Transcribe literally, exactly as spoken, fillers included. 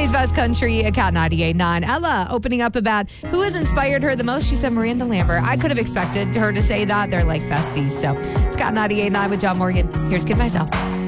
Today's Best Country at Cat ninety-eight point nine. Ella opening up about who has inspired her the most. She said Miranda Lambert. I could have expected her to say that. They're like besties. So it's Cat ninety-eight point nine with John Morgan. Here's Kid Myself.